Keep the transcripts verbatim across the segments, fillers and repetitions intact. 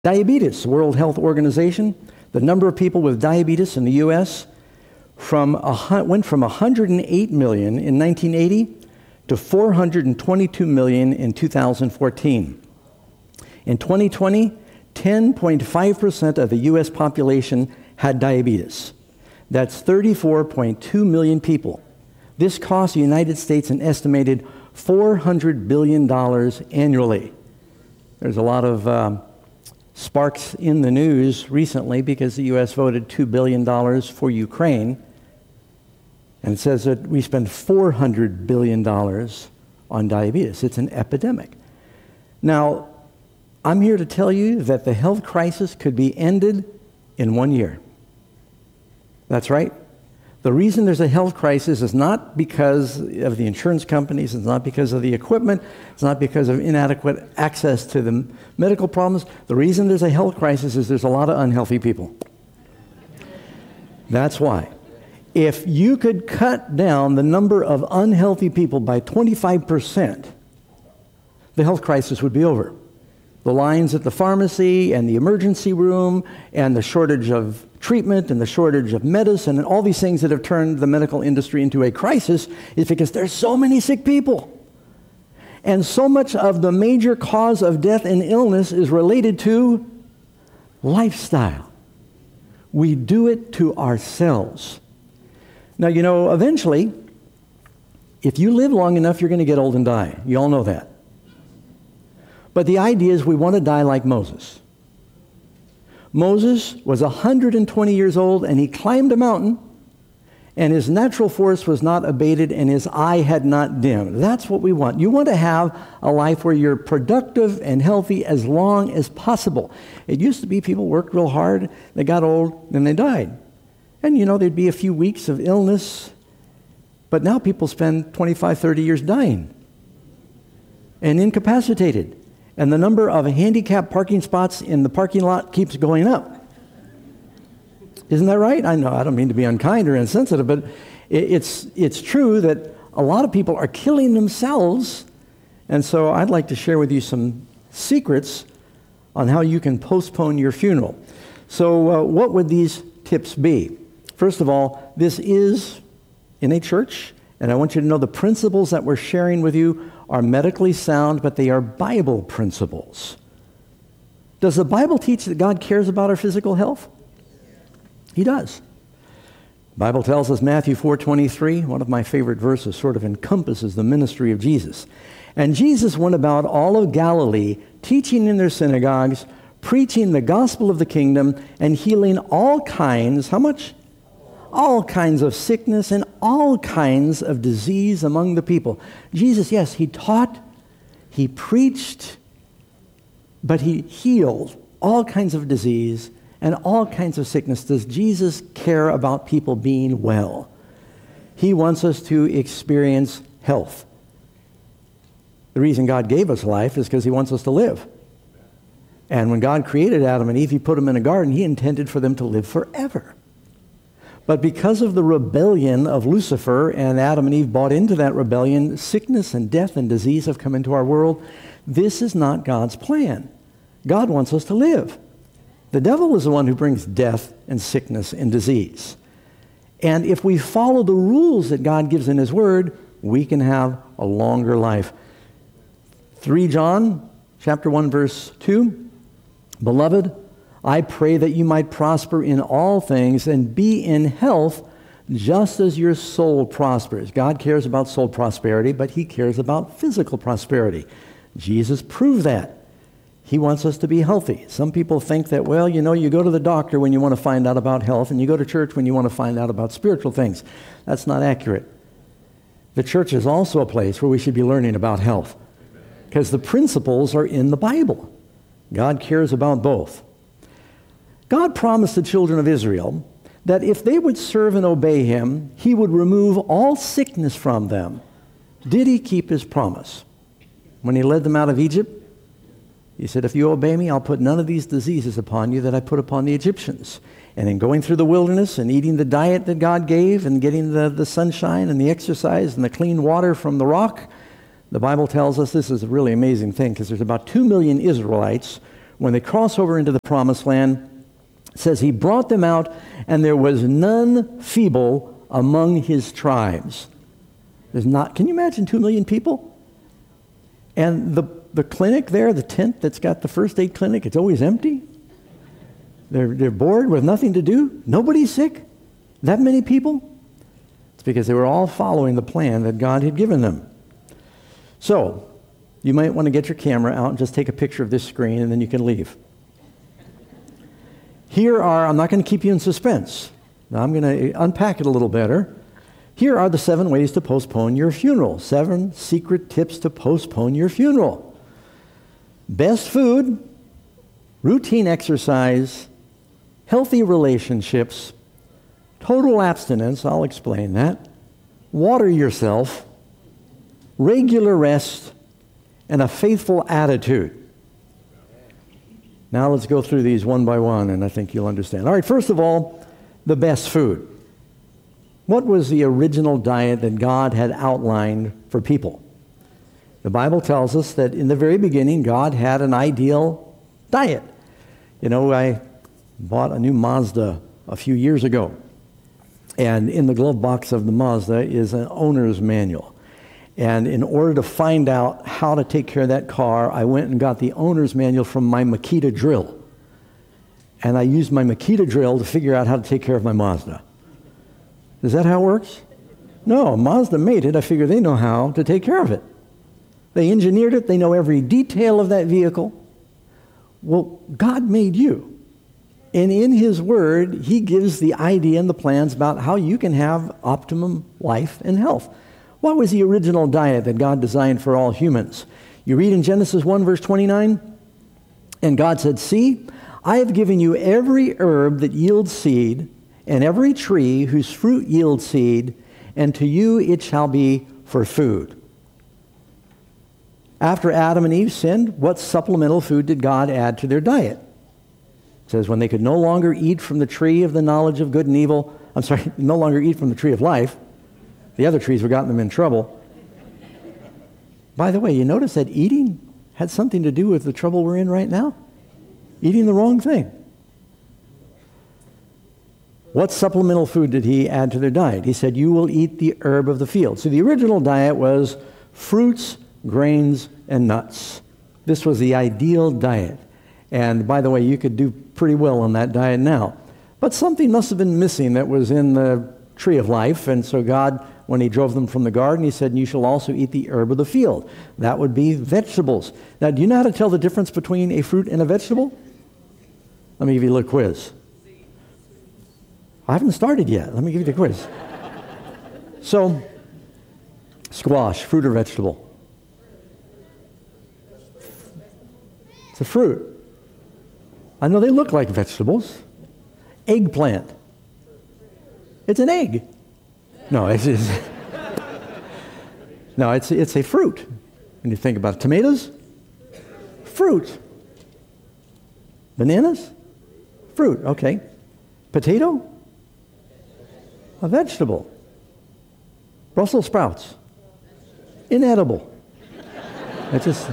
Diabetes, World Health Organization, the number of people with diabetes in the U S from a, went from one hundred eight million in nineteen eighty to four hundred twenty-two million in two thousand fourteen. In twenty twenty, ten point five percent of the U S population had diabetes. That's thirty-four point two million people. This costs the United States an estimated four hundred billion dollars annually. There's a lot of um, sparks in the news recently because the U S voted two billion dollars for Ukraine. And it says that we spend four hundred billion dollars on diabetes. It's an epidemic. Now, I'm here to tell you that the health crisis could be ended in one year. That's right. The reason there's a health crisis is not because of the insurance companies, it's not because of the equipment, it's not because of inadequate access to the medical problems. The reason there's a health crisis is there's a lot of unhealthy people. That's why. If you could cut down the number of unhealthy people by twenty-five percent, the health crisis would be over. The lines at the pharmacy and the emergency room and the shortage of treatment and the shortage of medicine and all these things that have turned the medical industry into a crisis is because there's so many sick people. And so much of the major cause of death and illness is related to lifestyle. We do it to ourselves. Now, you know, eventually, if you live long enough, you're going to get old and die. You all know that. But the idea is we want to die like Moses. Moses was one hundred twenty years old, and he climbed a mountain, and his natural force was not abated, and his eye had not dimmed. That's what we want. You want to have a life where you're productive and healthy as long as possible. It used to be people worked real hard, they got old, and they died. And, you know, there'd be a few weeks of illness, but now people spend twenty-five, thirty years dying and incapacitated. And the number of handicapped parking spots in the parking lot keeps going up. Isn't that right? I know, I don't mean to be unkind or insensitive, but it's, it's true that a lot of people are killing themselves. And so I'd like to share with you some secrets on how you can postpone your funeral. So uh, what would these tips be? First of all, this is in a church, and I want you to know the principles that we're sharing with you are medically sound, but they are Bible principles. Does the Bible teach that God cares about our physical health? He does. The Bible tells us, Matthew four twenty-three, one of my favorite verses, sort of encompasses the ministry of Jesus. And Jesus went about all of Galilee, teaching in their synagogues, preaching the gospel of the kingdom, and healing all kinds, how much? All kinds of sickness and all kinds of disease among the people. Jesus, yes, he taught, he preached, but he healed all kinds of disease and all kinds of sickness. Does Jesus care about people being well? He wants us to experience health. The reason God gave us life is because he wants us to live. And when God created Adam and Eve, he put them in a garden. He intended for them to live forever. But because of the rebellion of Lucifer, and Adam and Eve bought into that rebellion, sickness and death and disease have come into our world. This is not God's plan. God wants us to live. The devil is the one who brings death and sickness and disease. And if we follow the rules that God gives in his word, we can have a longer life. Three John chapter one, verse two, Beloved, I pray that you might prosper in all things and be in health just as your soul prospers. God cares about soul prosperity, but he cares about physical prosperity. Jesus proved that. He wants us to be healthy. Some people think that, well, you know, you go to the doctor when you want to find out about health, and you go to church when you want to find out about spiritual things. That's not accurate. The church is also a place where we should be learning about health, because the principles are in the Bible. God cares about both. God promised the children of Israel that if they would serve and obey him, he would remove all sickness from them. Did he keep his promise? When he led them out of Egypt, he said, if you obey me, I'll put none of these diseases upon you that I put upon the Egyptians. And in going through the wilderness and eating the diet that God gave and getting the, the sunshine and the exercise and the clean water from the rock, the Bible tells us this is a really amazing thing because there's about two million Israelites when they cross over into the promised land, it says he brought them out, and there was none feeble among his tribes. There's not, can you imagine two million people? And the, the clinic there, the tent that's got the first aid clinic, it's always empty. They're, they're bored with nothing to do. Nobody's sick. That many people? It's because they were all following the plan that God had given them. So, you might want to get your camera out and just take a picture of this screen, and then you can leave. Here are, I'm not going to keep you in suspense. Now I'm going to unpack it a little better. Here are the seven ways to postpone your funeral. Seven secret tips to postpone your funeral. Best food, routine exercise, healthy relationships, total abstinence, I'll explain that, water yourself, regular rest, and a faithful attitude. Now let's go through these one by one, and I think you'll understand. All right, first of all, the best food. What was the original diet that God had outlined for people? The Bible tells us that in the very beginning, God had an ideal diet. You know, I bought a new Mazda a few years ago, and in the glove box of the Mazda is an owner's manual. And in order to find out how to take care of that car, I went and got the owner's manual from my Makita drill. And I used my Makita drill to figure out how to take care of my Mazda. Is that how it works? No, Mazda made it. I figure they know how to take care of it. They engineered it. They know every detail of that vehicle. Well, God made you. And in His Word, He gives the idea and the plans about how you can have optimum life and health. What was the original diet that God designed for all humans? You read in Genesis one, verse twenty-nine, and God said, "See, I have given you every herb that yields seed, and every tree whose fruit yields seed, and to you it shall be for food." After Adam and Eve sinned, what supplemental food did God add to their diet? It says, when they could no longer eat from the tree of the knowledge of good and evil, I'm sorry, no longer eat from the tree of life. The other trees were getting them in trouble. By the way, you notice that eating had something to do with the trouble we're in right now? Eating the wrong thing. What supplemental food did He add to their diet? He said, you will eat the herb of the field. So the original diet was fruits, grains, and nuts. This was the ideal diet. And by the way, you could do pretty well on that diet now. But something must have been missing that was in the tree of life, and so God, when He drove them from the garden, He said, you shall also eat the herb of the field. That would be vegetables. Now, do you know how to tell the difference between a fruit and a vegetable? Let me give you a little quiz. I haven't started yet. Let me give you the quiz. So, squash, fruit or vegetable? It's a fruit. I know they look like vegetables. Eggplant. It's an egg. No, it's, it's no, it's it's a fruit. When you think about it, tomatoes, fruit. Bananas, fruit. Okay. Potato, a vegetable. Brussels sprouts, inedible. It just.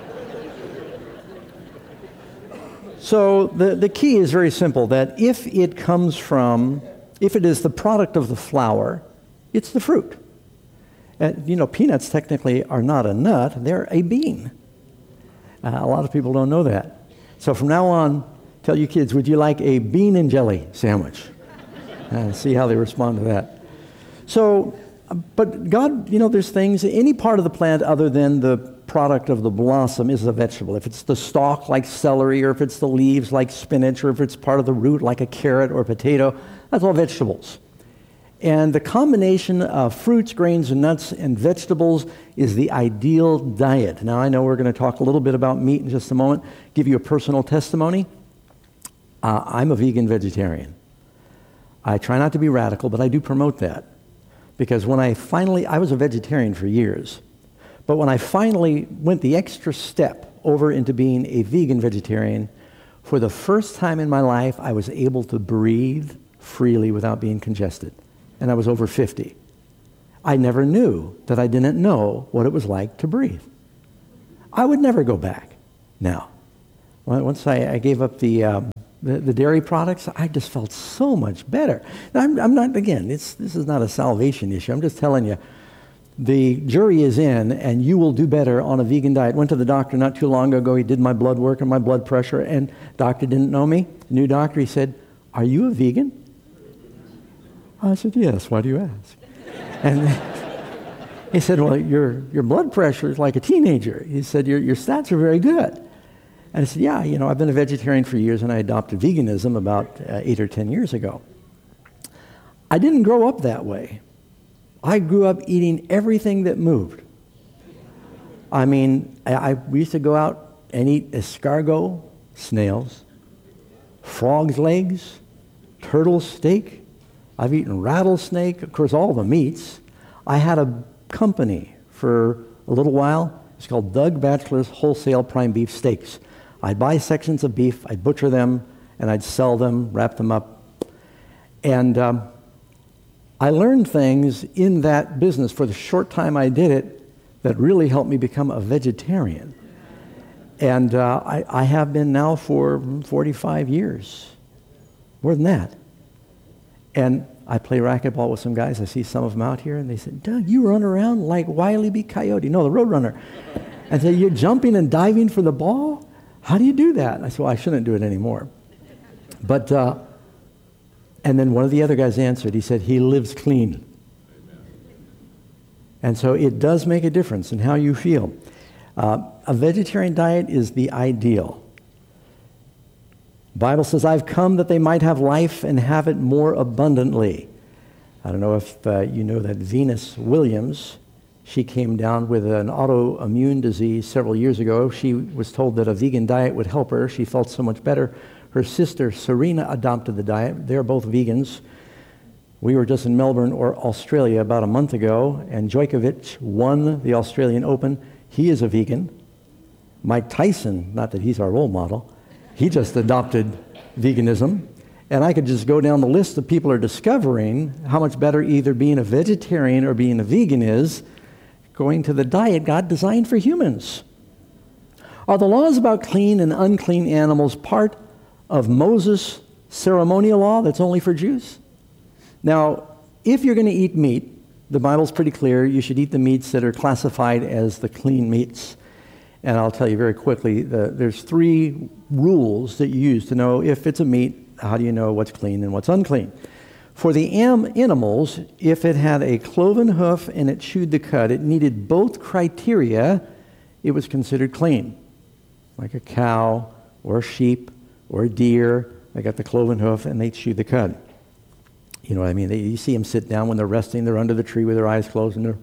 So the the key is very simple. That if it comes from If it is the product of the flower, it's the fruit. And, you know, peanuts technically are not a nut, they're a bean. Uh, a lot of people don't know that. So from now on, tell your kids, would you like a bean and jelly sandwich? And see how they respond to that. So, but God, you know, there's things, any part of the plant other than the product of the blossom is a vegetable. If it's the stalk like celery, or if it's the leaves like spinach, or if it's part of the root like a carrot or potato, that's all vegetables. And the combination of fruits, grains, and nuts and vegetables is the ideal diet. Now, I know we're going to talk a little bit about meat in just a moment, give you a personal testimony. Uh, I'm a vegan vegetarian. I try not to be radical, but I do promote that. Because when I finally, I was a vegetarian for years, but when I finally went the extra step over into being a vegan vegetarian, for the first time in my life, I was able to breathe freely without being congested. And I was over fifty. I never knew that I didn't know what it was like to breathe. I would never go back now. Once I, I gave up the, um, the the dairy products, I just felt so much better. Now, I'm, I'm not, again, it's, this is not a salvation issue. I'm just telling you, the jury is in, and you will do better on a vegan diet. Went to the doctor not too long ago. He did my blood work and my blood pressure, and doctor didn't know me. The new doctor, he said, "Are you a vegan?" I said, "Yes. Why do you ask?" And he said, "Well, your your blood pressure is like a teenager." He said, your your stats are very good. And I said, "Yeah, you know, I've been a vegetarian for years, and I adopted veganism about uh, eight or ten years ago." I didn't grow up that way. I grew up eating everything that moved. I mean, I, I we used to go out and eat escargot, snails, frog's legs, turtle steak. I've eaten rattlesnake, of course, all the meats. I had a company for a little while. It's called Doug Batchelor's Wholesale Prime Beef Steaks. I'd buy sections of beef, I'd butcher them, and I'd sell them, wrap them up. And um, I learned things in that business for the short time I did it that really helped me become a vegetarian. And uh, I, I have been now for forty-five years, more than that. And I play racquetball with some guys. I see some of them out here, and they said, "Doug, you run around like Wile E. Coyote." No, the Roadrunner. And say, "You're jumping and diving for the ball? How do you do that?" And I said, "Well, I shouldn't do it anymore." But, uh, and then one of the other guys answered. He said, "He lives clean." Amen. And so it does make a difference in how you feel. Uh, a vegetarian diet is the ideal. The Bible says, "I've come that they might have life and have it more abundantly." I don't know if uh, you know that Venus Williams, she came down with an autoimmune disease several years ago. She was told that a vegan diet would help her. She felt so much better. Her sister, Serena, adopted the diet. They're both vegans. We were just in Melbourne, or Australia, about a month ago, and Djokovic won the Australian Open. He is a vegan. Mike Tyson, not that he's our role model, he just adopted veganism. And I could just go down the list of people are discovering how much better either being a vegetarian or being a vegan is, going to the diet God designed for humans. Are the laws about clean and unclean animals part of Moses' ceremonial law that's only for Jews? Now, if you're going to eat meat, the Bible's pretty clear. You should eat the meats that are classified as the clean meats. And I'll tell you very quickly, the, there's three rules that you use to know if it's a meat. How do you know what's clean and what's unclean? For the am animals, if it had a cloven hoof and it chewed the cud, it needed both criteria, it was considered clean. Like a cow or a sheep or a deer, they got the cloven hoof and they chew the cud. You know what I mean? They, you see them sit down when they're resting, they're under the tree with their eyes closed, and they're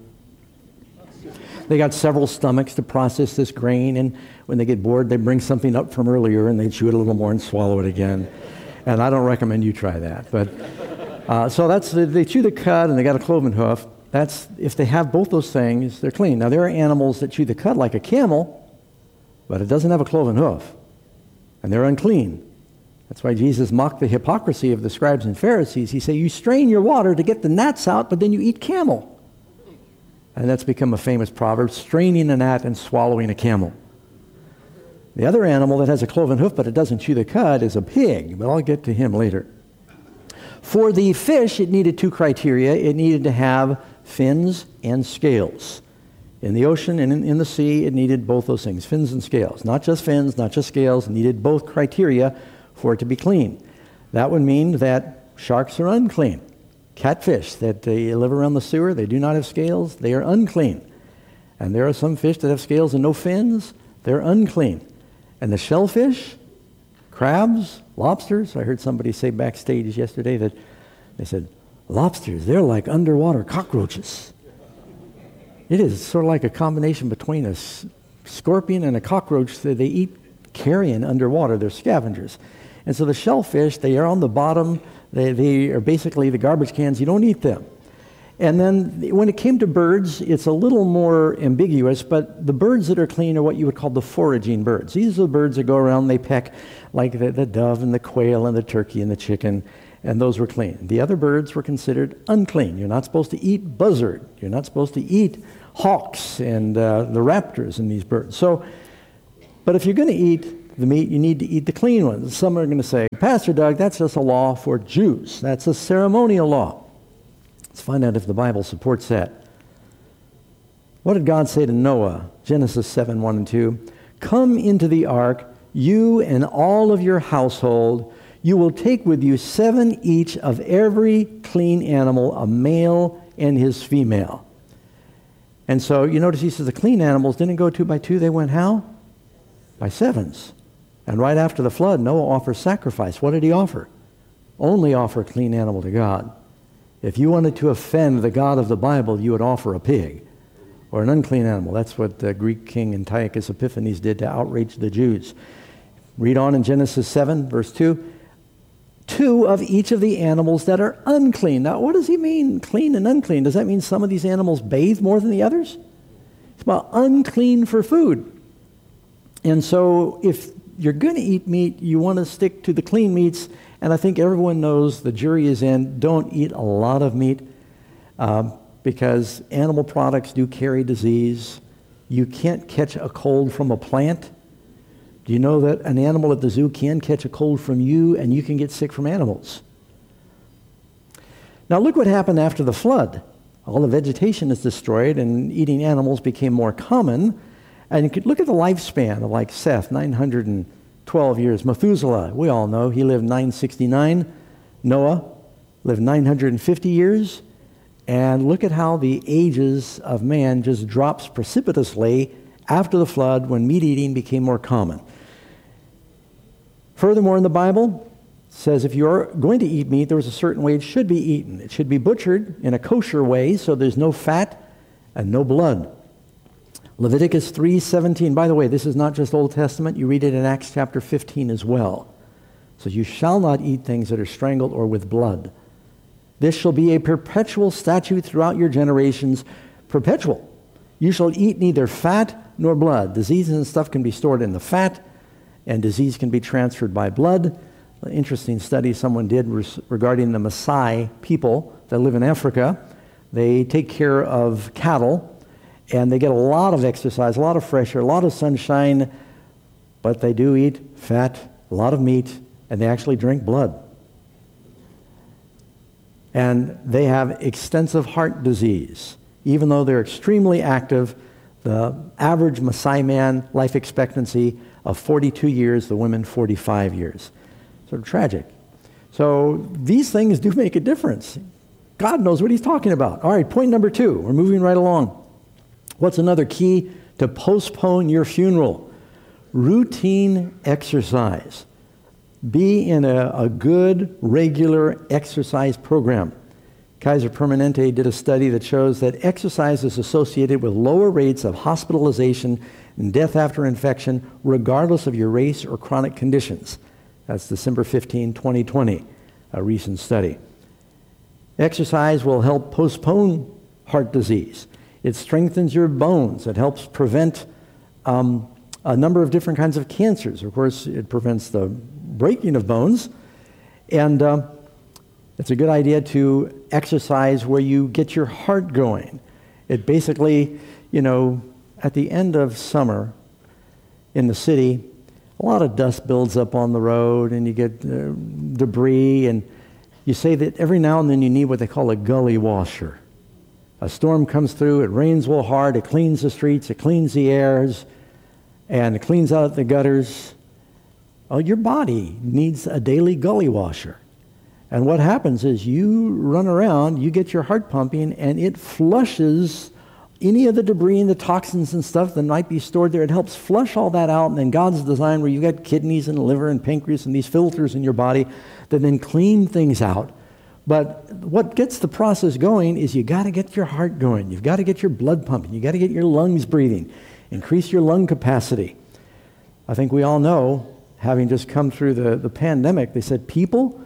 they got several stomachs to process this grain, and when they get bored, they bring something up from earlier and they chew it a little more and swallow it again. And I don't recommend you try that. But uh, so that's they chew the cud and they got a cloven hoof. That's if they have both those things, they're clean. Now there are animals that chew the cud like a camel, but it doesn't have a cloven hoof, and they're unclean. That's why Jesus mocked the hypocrisy of the scribes and Pharisees. He said, "You strain your water to get the gnats out, but then you eat camel." And that's become a famous proverb: straining a gnat and swallowing a camel. The other animal that has a cloven hoof but it doesn't chew the cud is a pig, but I'll get to him later. For the fish, it needed two criteria. It needed to have fins and scales. In the ocean and in, in the sea, it needed both those things, fins and scales. Not just fins, not just scales, it needed both criteria for it to be clean. That would mean that sharks are unclean. Catfish that they live around the sewer, they do not have scales, they are unclean. And there are some fish that have scales and no fins, they're unclean. And the shellfish, crabs, lobsters, I heard somebody say backstage yesterday that they said, lobsters, they're like underwater cockroaches. It is sort of like a combination between a s- scorpion and a cockroach that they eat carrion underwater. They're scavengers. And so the shellfish, they are on the bottom. They, they are basically the garbage cans. You don't eat them. And then when it came to birds, it's a little more ambiguous, but the birds that are clean are what you would call the foraging birds. These are the birds that go around, they peck like the, the dove and the quail and the turkey and the chicken, and those were clean. The other birds were considered unclean. You're not supposed to eat buzzard. You're not supposed to eat hawks and uh, the raptors and these birds. So, but if you're going to eat the meat, you need to eat the clean ones. Some are going to say, Pastor Doug, that's just a law for Jews. That's a ceremonial law. Let's find out if the Bible supports that. What did God say to Noah? Genesis seven, one and two. Come into the ark, you and all of your household. You will take with you seven each of every clean animal, a male and his female. And so you notice he says the clean animals didn't go two by two. They went how? By sevens. And right after the flood, Noah offers sacrifice. What did he offer? Only offer a clean animal to God. If you wanted to offend the God of the Bible, you would offer a pig or an unclean animal. That's what the Greek king Antiochus Epiphanes did to outrage the Jews. Read on in Genesis seven, verse two. Two of each of the animals that are unclean. Now, what does he mean, clean and unclean? Does that mean some of these animals bathe more than the others? It's about unclean for food. And so if you're going to eat meat, you want to stick to the clean meats. And I think everyone knows the jury is in. Don't eat a lot of meat um, because animal products do carry disease. You can't catch a cold from a plant. Do you know that an animal at the zoo can catch a cold from you and you can get sick from animals? Now look what happened after the flood. All the vegetation is destroyed and eating animals became more common. And you could look at the lifespan of like Seth, nine hundred twelve years. Methuselah, we all know, he lived nine sixty-nine. Noah lived nine hundred fifty years. And look at how the ages of man just drops precipitously after the flood when meat eating became more common. Furthermore, in the Bible, it says if you're going to eat meat, there was a certain way it should be eaten. It should be butchered in a kosher way so there's no fat and no blood. Leviticus three seventeen. By the way, this is not just Old Testament. You read it in Acts chapter fifteen as well. So you shall not eat things that are strangled or with blood. This shall be a perpetual statute throughout your generations. Perpetual. You shall eat neither fat nor blood. Diseases and stuff can be stored in the fat, and disease can be transferred by blood. An interesting study someone did res- regarding the Maasai people that live in Africa. They take care of cattle, and they get a lot of exercise, a lot of fresh air, a lot of sunshine, but they do eat fat, a lot of meat, and they actually drink blood. And they have extensive heart disease. Even though they're extremely active, the average Maasai man life expectancy of forty-two years, the women forty-five years. Sort of tragic. So these things do make a difference. God knows what he's talking about. All right, point number two. We're moving right along. What's another key to postpone your funeral? Routine exercise. Be in a, a good, regular exercise program. Kaiser Permanente did a study that shows that exercise is associated with lower rates of hospitalization and death after infection, regardless of your race or chronic conditions. That's December fifteenth, twenty twenty, a recent study. Exercise will help postpone heart disease. It strengthens your bones. It helps prevent um, a number of different kinds of cancers. Of course, it prevents the breaking of bones. And uh, it's a good idea to exercise where you get your heart going. It basically, you know, at the end of summer in the city, a lot of dust builds up on the road and you get uh, debris, and you say that every now and then you need what they call a gully washer. A storm comes through, it rains real hard, it cleans the streets, it cleans the airs, and it cleans out the gutters. Well, your body needs a daily gully washer. And what happens is you run around, you get your heart pumping, and it flushes any of the debris and the toxins and stuff that might be stored there. It helps flush all that out, and then God's design where you got kidneys and liver and pancreas and these filters in your body that then clean things out. But what gets the process going is you got to get your heart going. You've got to get your blood pumping. You got to get your lungs breathing. Increase your lung capacity. I think we all know, having just come through the, the pandemic, they said people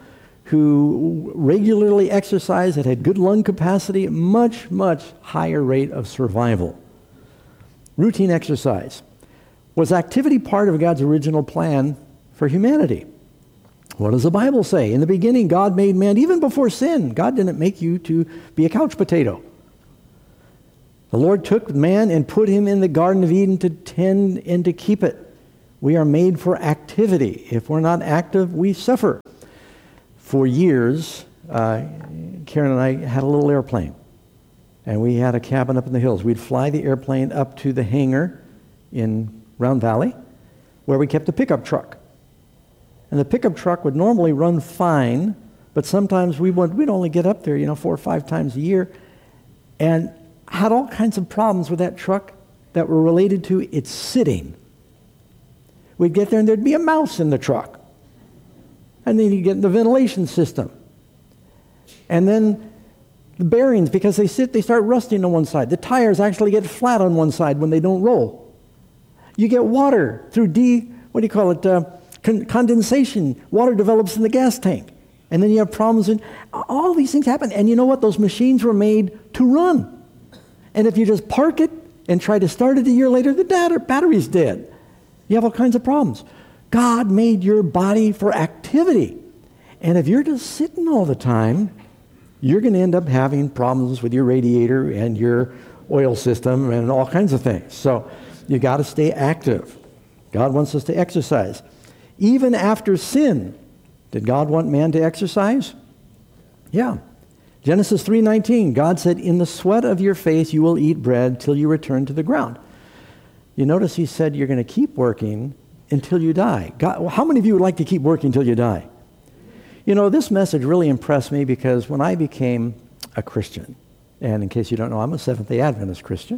who regularly exercise that had good lung capacity, much, much higher rate of survival. Routine exercise. Was activity part of God's original plan for humanity? What does the Bible say? In the beginning, God made man, even before sin. God didn't make you to be a couch potato. The Lord took man and put him in the Garden of Eden to tend and to keep it. We are made for activity. If we're not active, we suffer. For years, uh, Karen and I had a little airplane, and we had a cabin up in the hills. We'd fly the airplane up to the hangar in Round Valley, where we kept a pickup truck. And the pickup truck would normally run fine, but sometimes we would, we'd only get up there, you know, four or five times a year, and had all kinds of problems with that truck that were related to its sitting. We'd get there and there'd be a mouse in the truck. And then you get the ventilation system. And then the bearings, because they sit, they start rusting on one side. The tires actually get flat on one side when they don't roll. You get water through de, what do you call it, uh, con- condensation. Water develops in the gas tank. And then you have problems, and all these things happen. And you know what? Those machines were made to run. And if you just park it and try to start it a year later, the data- battery's dead. You have all kinds of problems. God made your body for activity. And if you're just sitting all the time, you're going to end up having problems with your radiator and your oil system and all kinds of things. So you got to stay active. God wants us to exercise. Even after sin, did God want man to exercise? Yeah. Genesis three nineteen, God said, "In the sweat of your face you will eat bread till you return to the ground." You notice he said you're going to keep working until you die. God, how many of you would like to keep working until you die? You know, this message really impressed me because when I became a Christian, and in case you don't know, I'm a Seventh-day Adventist Christian,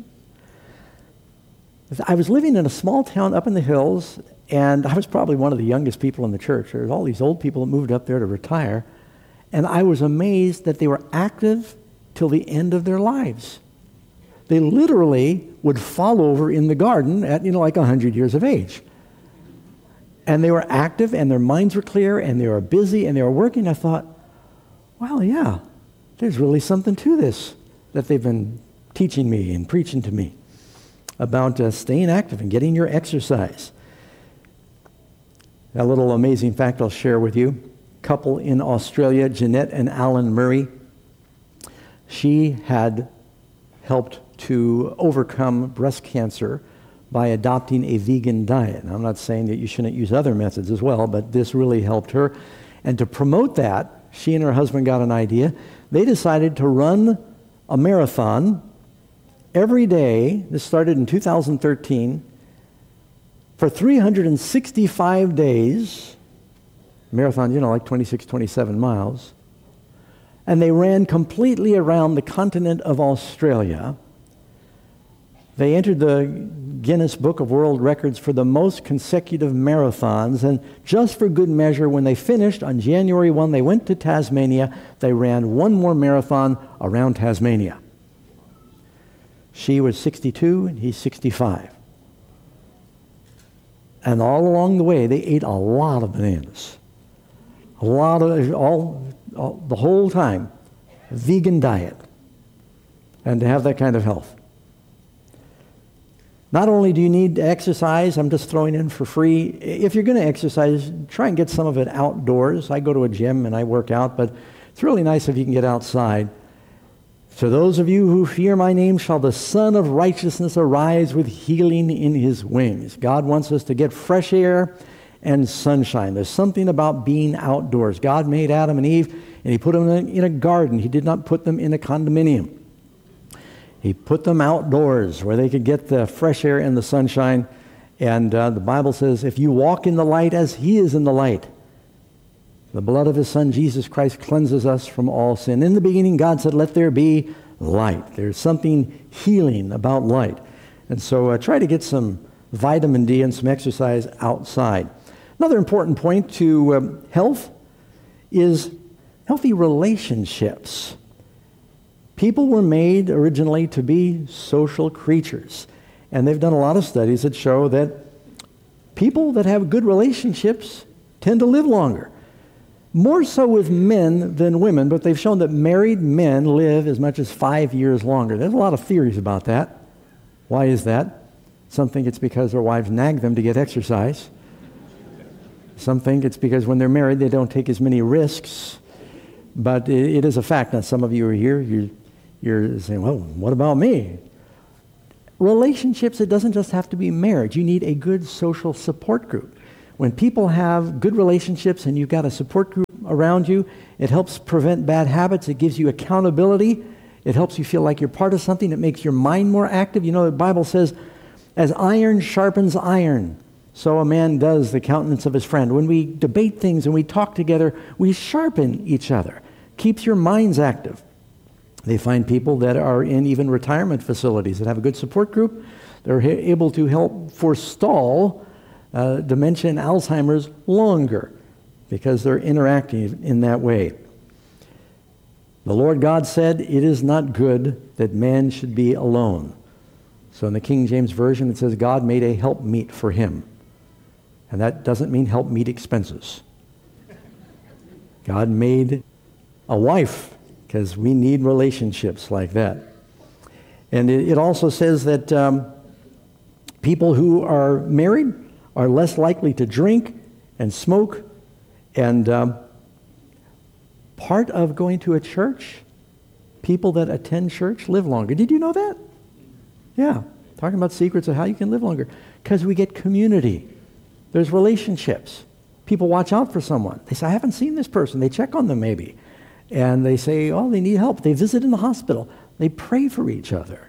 I was living in a small town up in the hills, and I was probably one of the youngest people in the church. There was all these old people that moved up there to retire, and I was amazed that they were active till the end of their lives. They literally would fall over in the garden at, you know, like one hundred years of age. And they were active, and their minds were clear, and they were busy, and they were working. I thought, well, yeah, there's really something to this that they've been teaching me and preaching to me about uh, staying active and getting your exercise. A little amazing fact I'll share with you. Couple in Australia, Jeanette and Alan Murray. She had helped to overcome breast cancer by adopting a vegan diet. And I'm not saying that you shouldn't use other methods as well, but this really helped her. And to promote that, she and her husband got an idea. They decided to run a marathon every day. This started in two thousand thirteen. For three hundred sixty-five days, marathon, you know, like twenty-six, twenty-seven miles. And they ran completely around the continent of Australia. They entered the Guinness Book of World Records for the most consecutive marathons, and just for good measure, when they finished on January first, they went to Tasmania. They ran one more marathon around Tasmania. She was sixty-two, and he's sixty-five. And all along the way, they ate a lot of bananas. A lot of, all, all the whole time, vegan diet, and to have that kind of health. Not only do you need to exercise, I'm just throwing in for free. If you're going to exercise, try and get some of it outdoors. I go to a gym and I work out, but it's really nice if you can get outside. To those of you who fear my name, shall the Son of Righteousness arise with healing in his wings. God wants us to get fresh air and sunshine. There's something about being outdoors. God made Adam and Eve, and he put them in a garden. He did not put them in a condominium. He put them outdoors where they could get the fresh air and the sunshine. And uh, the Bible says, if you walk in the light as he is in the light, the blood of his Son, Jesus Christ, cleanses us from all sin. In the beginning, God said, let there be light. There's something healing about light. And so uh, try to get some vitamin D and some exercise outside. Another important point to um, health is healthy relationships. People were made originally to be social creatures. And they've done a lot of studies that show that people that have good relationships tend to live longer. More so with men than women, but they've shown that married men live as much as five years longer. There's a lot of theories about that. Why is that? Some think it's because their wives nag them to get exercise. Some think it's because when they're married, they don't take as many risks. But it, it is a fact. Now, some of you are here, you, you're saying, well, what about me? Relationships, it doesn't just have to be marriage. You need a good social support group. When people have good relationships and you've got a support group around you, it helps prevent bad habits. It gives you accountability. It helps you feel like you're part of something. It makes your mind more active. You know, the Bible says, as iron sharpens iron, so a man does the countenance of his friend. When we debate things and we talk together, we sharpen each other. Keeps your minds active. They find people that are in even retirement facilities that have a good support group. They're able to help forestall uh, dementia and Alzheimer's longer because they're interacting in that way. The Lord God said, it is not good that man should be alone. So in the King James Version, it says God made a helpmeet for him. And that doesn't mean help meet expenses. God made a wife because we need relationships like that. And it, it also says that um, people who are married are less likely to drink and smoke. And um, part of going to a church, people that attend church live longer. Did you know that? Yeah, talking about secrets of how you can live longer. Because we get community. There's relationships. People watch out for someone. They say, I haven't seen this person. They check on them maybe. And they say, oh, they need help. They visit in the hospital. They pray for each other.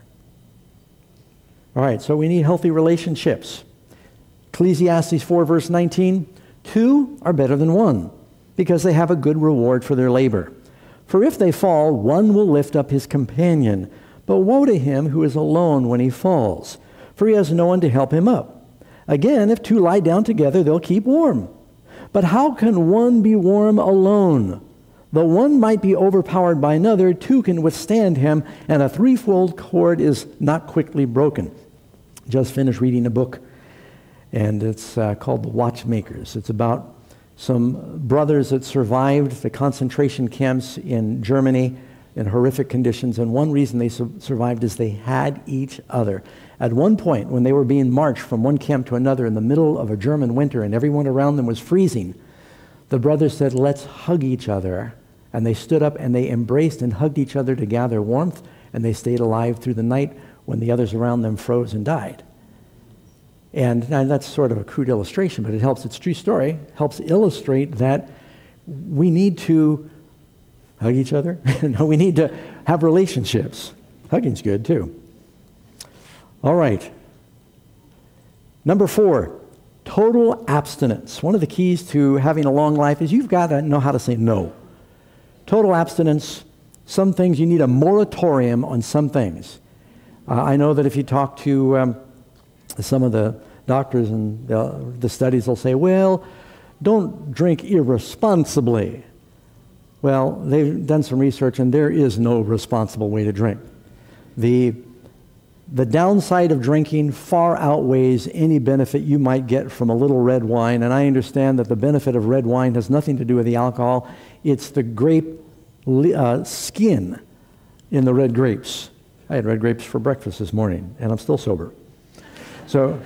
All right, so we need healthy relationships. Ecclesiastes four, verse nineteen, two are better than one, because they have a good reward for their labor. For if they fall, one will lift up his companion. But woe to him who is alone when he falls, for he has no one to help him up. Again, if two lie down together, they'll keep warm. But how can one be warm alone? Though one might be overpowered by another, two can withstand him, and a threefold cord is not quickly broken. Just finished reading a book, and it's uh, called The Watchmakers. It's about some brothers that survived the concentration camps in Germany in horrific conditions, and one reason they su- survived is they had each other. At one point, when they were being marched from one camp to another in the middle of a German winter and everyone around them was freezing, the brothers said, let's hug each other. And they stood up and they embraced and hugged each other to gather warmth, and they stayed alive through the night when the others around them froze and died. And, and that's sort of a crude illustration, but it helps. It's a true story. Helps illustrate that we need to hug each other. No, we need to have relationships. Hugging's good too. All right. Number four, total abstinence. One of the keys to having a long life is you've got to know how to say no. Total abstinence. Some things you need a moratorium on some things. Uh, I know that if you talk to um, some of the doctors and the, the studies, they'll say, well, don't drink irresponsibly. Well, they've done some research, and there is no responsible way to drink. The, the downside of drinking far outweighs any benefit you might get from a little red wine, and I understand that the benefit of red wine has nothing to do with the alcohol. It's the grape uh, skin in the red grapes. I had red grapes for breakfast this morning, and I'm still sober. So,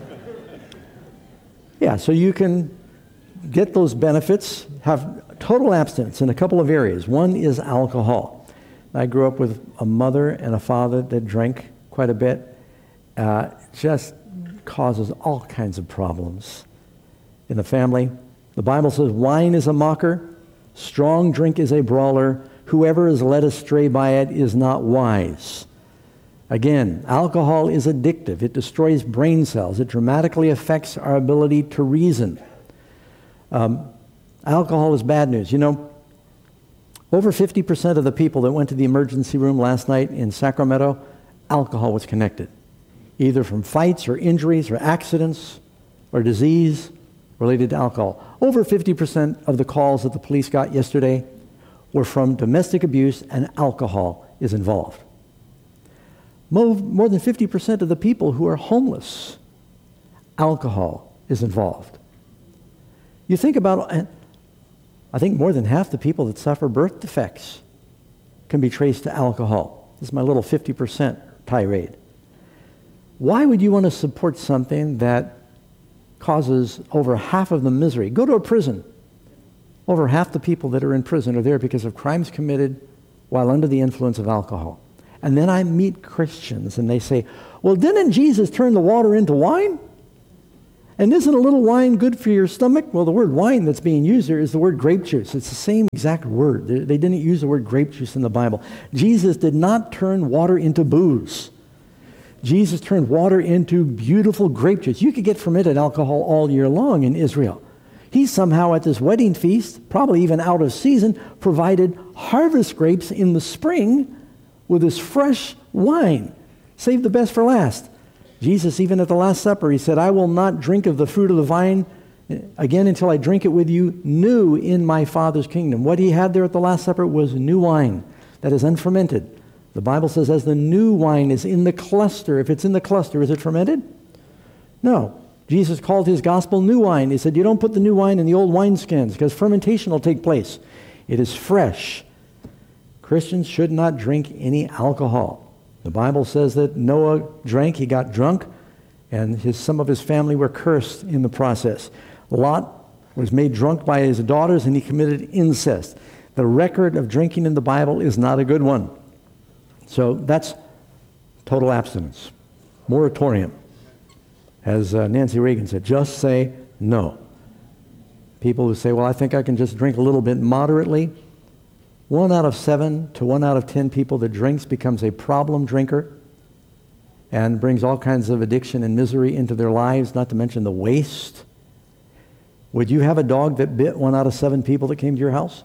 yeah, so you can get those benefits, have total abstinence in a couple of areas. One is alcohol. I grew up with a mother and a father that drank quite a bit. Uh, just causes all kinds of problems in the family. The Bible says wine is a mocker, strong drink is a brawler, whoever is led astray by it is not wise. Again, alcohol is addictive. It destroys brain cells. It dramatically affects our ability to reason. Um, alcohol is bad news. You know, over fifty percent of the people that went to the emergency room last night in Sacramento, alcohol was connected, either from fights or injuries or accidents or disease related to alcohol. Over fifty percent of the calls that the police got yesterday were from domestic abuse, and alcohol is involved. More than fifty percent of the people who are homeless, alcohol is involved. You think about, I think more than half the people that suffer birth defects can be traced to alcohol. This is my little fifty percent tirade. Why would you want to support something that causes over half of the misery? Go to a prison. Over half the people that are in prison are there because of crimes committed while under the influence of alcohol. And then I meet Christians and they say, well, didn't Jesus turn the water into wine? And isn't a little wine good for your stomach? Well, the word wine that's being used there is the word grape juice. It's the same exact word. They, they didn't use the word grape juice in the Bible. Jesus did not turn water into booze. Jesus turned water into beautiful grape juice. You could get fermented alcohol all year long in Israel. He somehow at this wedding feast, probably even out of season, provided harvest grapes in the spring with this fresh wine. Save the best for last. Jesus, even at the Last Supper, he said, I will not drink of the fruit of the vine again until I drink it with you new in my Father's kingdom. What he had there at the Last Supper was new wine that is unfermented. The Bible says as the new wine is in the cluster, if it's in the cluster, is it fermented? No. Jesus called his gospel new wine. He said, you don't put the new wine in the old wineskins because fermentation will take place. It is fresh. Christians should not drink any alcohol. The Bible says that Noah drank, he got drunk, and his, some of his family were cursed in the process. Lot was made drunk by his daughters, and he committed incest. The record of drinking in the Bible is not a good one. So that's total abstinence. Moratorium. As uh, Nancy Reagan said, just say no. People who say, well, I think I can just drink a little bit moderately. One out of seven to one out of ten people that drinks becomes a problem drinker and brings all kinds of addiction and misery into their lives, not to mention the waste. Would you have a dog that bit one out of seven people that came to your house?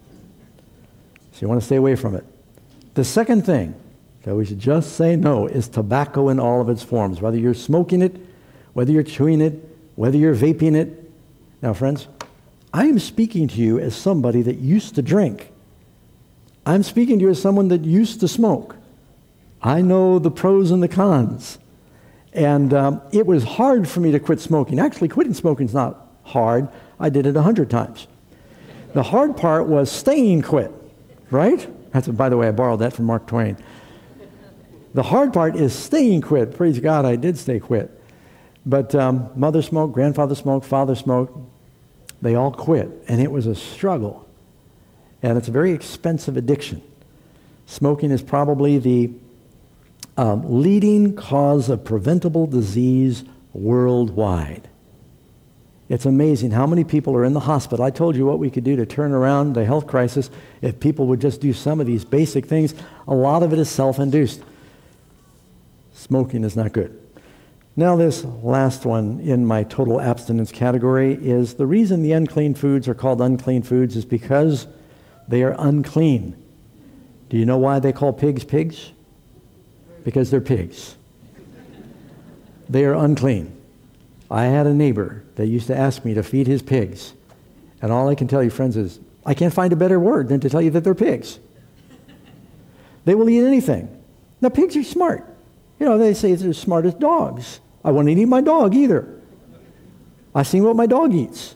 So you want to stay away from it. The second thing that we should just say no is tobacco in all of its forms, whether you're smoking it, whether you're chewing it, whether you're vaping it. Now, friends, I am speaking to you as somebody that used to drink. I'm speaking to you as someone that used to smoke. I know the pros and the cons. And um, it was hard for me to quit smoking. Actually, quitting smoking is not hard. I did it a hundred times. The hard part was staying quit, right? That's, by the way, I borrowed that from Mark Twain. The hard part is staying quit. Praise God, I did stay quit. But um, mother smoked, grandfather smoked, father smoked. They all quit, and it was a struggle. And it's a very expensive addiction. Smoking is probably the um, leading cause of preventable disease worldwide. It's amazing how many people are in the hospital. I told you what we could do to turn around the health crisis if people would just do some of these basic things. A lot of it is self-induced. Smoking is not good. Now this last one in my total abstinence category is the reason the unclean foods are called unclean foods is because they are unclean. Do you know why they call pigs pigs? Because they're pigs. They are unclean. I had a neighbor that used to ask me to feed his pigs. And all I can tell you, friends, is I can't find a better word than to tell you that they're pigs. They will eat anything. Now, pigs are smart. You know, they say they're as smart as dogs. I wouldn't eat my dog either. I've seen what my dog eats.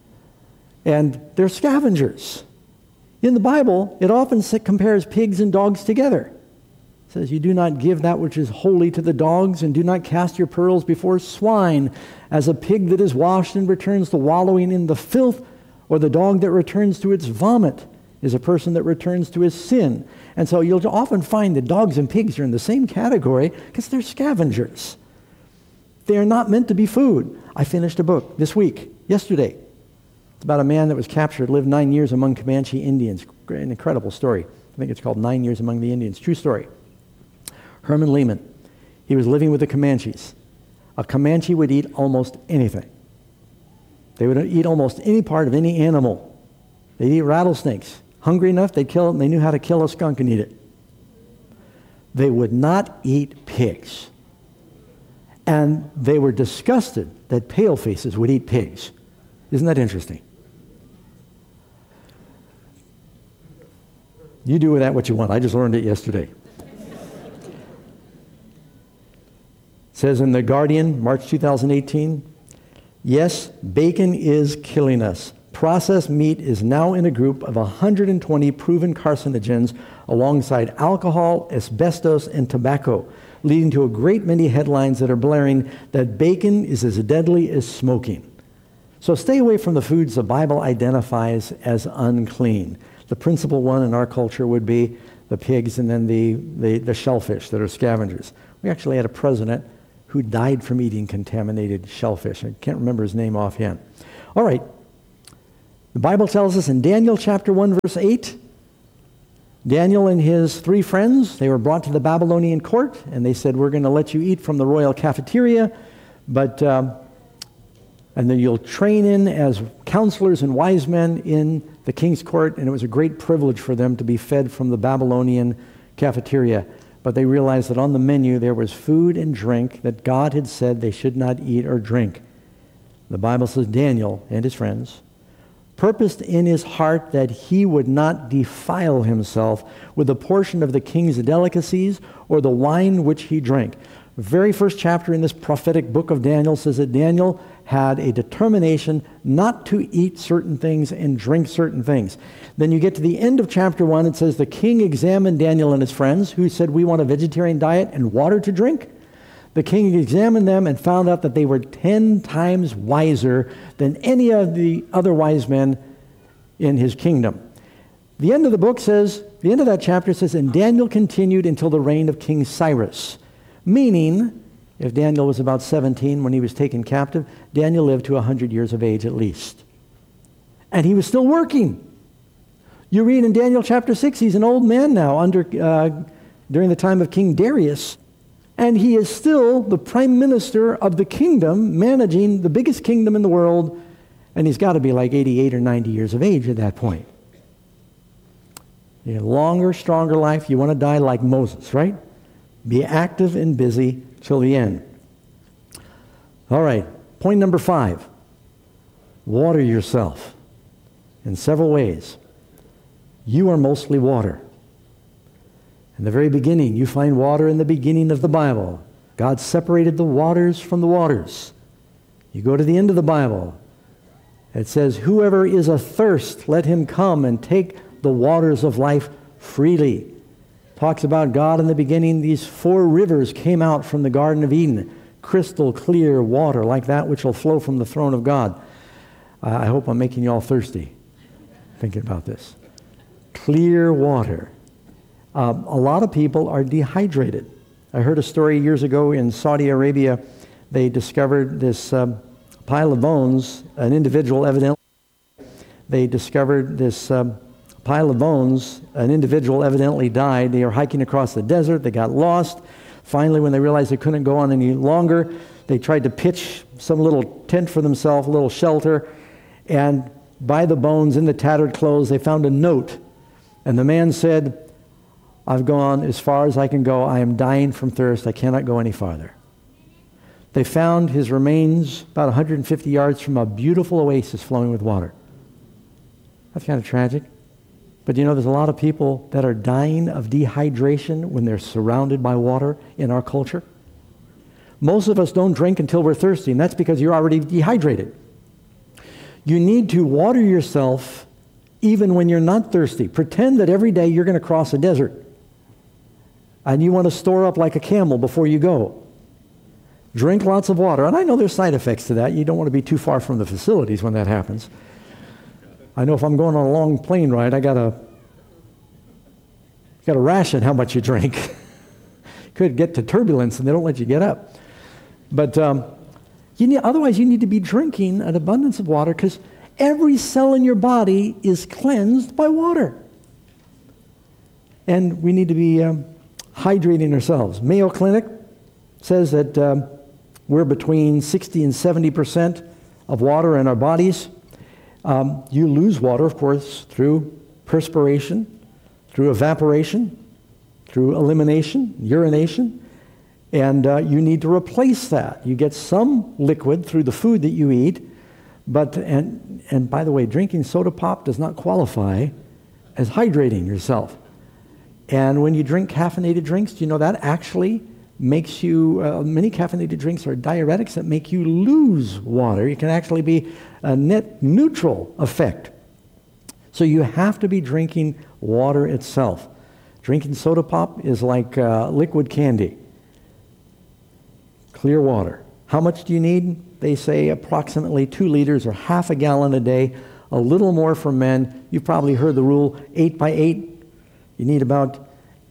And they're scavengers. In the Bible, it often compares pigs and dogs together. It says, you do not give that which is holy to the dogs, and do not cast your pearls before swine, as a pig that is washed and returns to wallowing in the filth, or the dog that returns to its vomit is a person that returns to his sin. And so you'll often find that dogs and pigs are in the same category because they're scavengers. They are not meant to be food. I finished a book this week, yesterday. It's about a man that was captured, lived nine years among Comanche Indians. An incredible story. I think it's called Nine Years Among the Indians. True story. Herman Lehman. He was living with the Comanches. A Comanche would eat almost anything. They would eat almost any part of any animal. They'd eat rattlesnakes. Hungry enough, they'd kill it, and they knew how to kill a skunk and eat it. They would not eat pigs. And they were disgusted that palefaces would eat pigs. Isn't that interesting? You do with that what you want. I just learned it yesterday. It says in The Guardian, March two thousand eighteen, yes, bacon is killing us. Processed meat is now in a group of one hundred twenty proven carcinogens alongside alcohol, asbestos, and tobacco, leading to a great many headlines that are blaring that bacon is as deadly as smoking. So stay away from the foods the Bible identifies as unclean. The principal one in our culture would be the pigs and then the, the, the shellfish that are scavengers. We actually had a president who died from eating contaminated shellfish. I can't remember his name offhand. All right. The Bible tells us in Daniel chapter one, verse eight, Daniel and his three friends, they were brought to the Babylonian court, and they said, we're going to let you eat from the royal cafeteria, but um, and then you'll train in as counselors and wise men in the king's court, and it was a great privilege for them to be fed from the Babylonian cafeteria. But they realized that on the menu there was food and drink that God had said they should not eat or drink. The Bible says Daniel and his friends purposed in his heart that he would not defile himself with a portion of the king's delicacies or the wine which he drank. The very first chapter in this prophetic book of Daniel says that Daniel had a determination not to eat certain things and drink certain things. Then you get to the end of chapter one, it says the king examined Daniel and his friends, who said, we want a vegetarian diet and water to drink. The king examined them and found out that they were ten times wiser than any of the other wise men in his kingdom. The end of the book says, the end of that chapter says, and Daniel continued until the reign of King Cyrus. Meaning, if Daniel was about seventeen when he was taken captive, Daniel lived to one hundred years of age at least. And he was still working. You read in Daniel chapter six, he's an old man now under uh, during the time of King Darius. And he is still the prime minister of the kingdom, managing the biggest kingdom in the world, and he's got to be like eighty-eight or ninety years of age at that point. You know, longer, stronger life, you want to die like Moses, right? Be active and busy till the end. All right, point number five. Water yourself in several ways. You are mostly water. In the very beginning, you find water in the beginning of the Bible. God separated the waters from the waters. You go to the end of the Bible. It says, whoever is athirst, let him come and take the waters of life freely. Talks about God in the beginning. These four rivers came out from the Garden of Eden. Crystal clear water like that which will flow from the throne of God. Uh, I hope I'm making you all thirsty thinking about this. Clear water. Um, a lot of people are dehydrated. I heard a story years ago in Saudi Arabia. They discovered this um, pile of bones, an individual evidently. They discovered this um, pile of bones, an individual evidently died. They were hiking across the desert. They got lost. Finally, when they realized they couldn't go on any longer, they tried to pitch some little tent for themselves, a little shelter. And by the bones, in the tattered clothes, they found a note. And the man said, I've gone as far as I can go. I am dying from thirst. I cannot go any farther. They found his remains about one hundred fifty yards from a beautiful oasis flowing with water. That's kind of tragic. But you know, there's a lot of people that are dying of dehydration when they're surrounded by water in our culture. Most of us don't drink until we're thirsty, and that's because you're already dehydrated. You need to water yourself even when you're not thirsty. Pretend that every day you're going to cross a desert. And you want to store up like a camel before you go. Drink lots of water. And I know there's side effects to that. You don't want to be too far from the facilities when that happens. I know if I'm going on a long plane ride, I got to got to ration how much you drink. Could get to turbulence and they don't let you get up. But um, you need, otherwise you need to be drinking an abundance of water, because every cell in your body is cleansed by water. And we need to be um, hydrating ourselves. Mayo Clinic says that um, we're between sixty and seventy percent of water in our bodies. Um, you lose water, of course, through perspiration, through evaporation, through elimination, urination, and uh, you need to replace that. You get some liquid through the food that you eat, but, and, and by the way, drinking soda pop does not qualify as hydrating yourself. And when you drink caffeinated drinks, do you know that actually makes you, uh, many caffeinated drinks are diuretics that make you lose water. It can actually be a net neutral effect. So you have to be drinking water itself. Drinking soda pop is like uh, liquid candy. Clear water. How much do you need? They say approximately two liters or half a gallon a day, a little more for men. You've probably heard the rule, eight by eight. You need about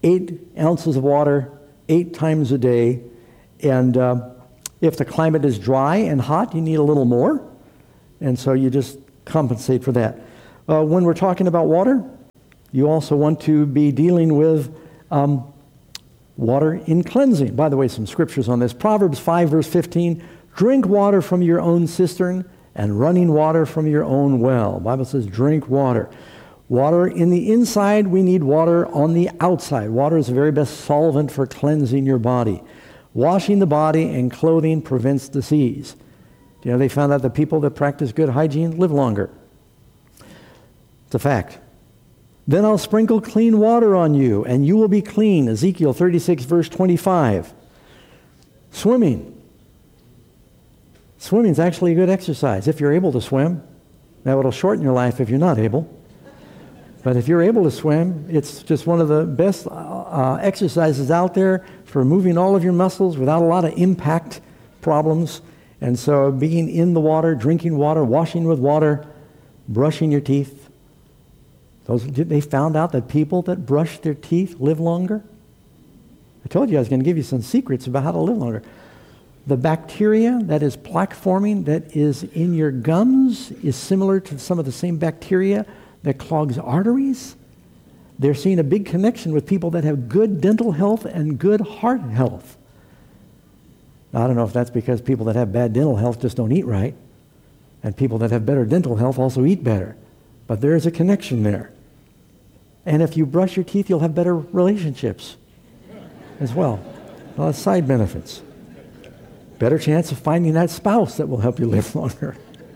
eight ounces of water eight times a day. And uh, if the climate is dry and hot, you need a little more. And so you just compensate for that. Uh, when we're talking about water, you also want to be dealing with um, water in cleansing. By the way, some scriptures on this. Proverbs five, verse fifteen, drink water from your own cistern and running water from your own well. The Bible says drink water. Water in the inside, we need water on the outside. Water is the very best solvent for cleansing your body. Washing the body and clothing prevents disease. You know, they found out that people that practice good hygiene live longer. It's a fact. Then I'll sprinkle clean water on you, and you will be clean. Ezekiel thirty-six, verse twenty-five. Swimming. Swimming is actually a good exercise if you're able to swim. Now, it'll shorten your life if you're not able. But if you're able to swim, it's just one of the best uh, exercises out there for moving all of your muscles without a lot of impact problems. And so being in the water, drinking water, washing with water, brushing your teeth. Those, they found out that people that brush their teeth live longer. I told you I was going to give you some secrets about how to live longer. The bacteria that is plaque forming that is in your gums is similar to some of the same bacteria that clogs arteries. They're seeing a big connection with people that have good dental health and good heart health. Now, I don't know if that's because people that have bad dental health just don't eat right, and people that have better dental health also eat better. But there is a connection there. And if you brush your teeth, you'll have better relationships as well. A lot of side benefits. Better chance of finding that spouse that will help you live longer.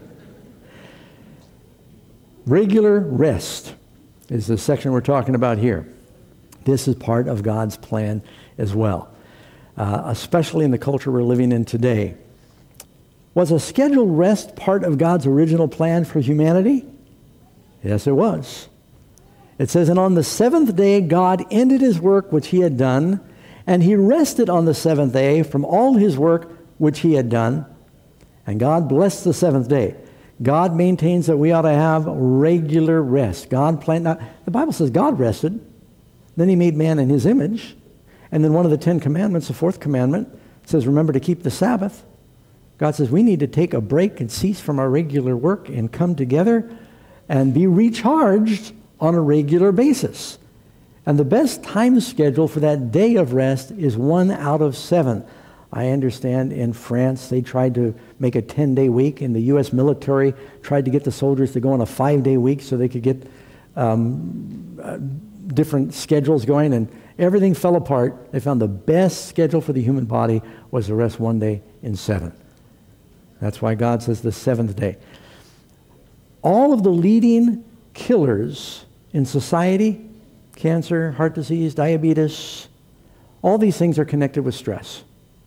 Regular rest is the section we're talking about here. This is part of God's plan as well, uh, especially in the culture we're living in today. Was a scheduled rest part of God's original plan for humanity? Yes, it was. It says, and on the seventh day God ended his work which he had done, and he rested on the seventh day from all his work which he had done, and God blessed the seventh day. God maintains that we ought to have regular rest. God planned. Now, the Bible says God rested. Then he made man in his image. And then one of the Ten Commandments, the fourth commandment, says, remember to keep the Sabbath. God says we need to take a break and cease from our regular work and come together and be recharged on a regular basis. And the best time schedule for that day of rest is one out of seven. I understand in France they tried to make a ten-day week, and the U S military tried to get the soldiers to go on a five-day week so they could get um, uh, different schedules going, and everything fell apart. They found the best schedule for the human body was to rest one day in seven. That's why God says the seventh day. All of the leading killers in society, cancer, heart disease, diabetes, all these things are connected with stress.